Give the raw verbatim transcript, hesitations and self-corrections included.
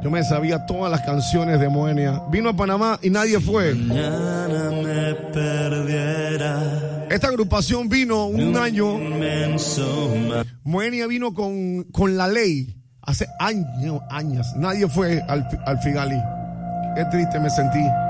Yo me sabía todas las canciones de Moenia. Vino a Panamá y nadie fue. Mañana me perdiera. Esta agrupación vino un año. Moenia vino con, con La Ley. Hace años, años. Nadie fue al, al Figali. Qué triste me sentí.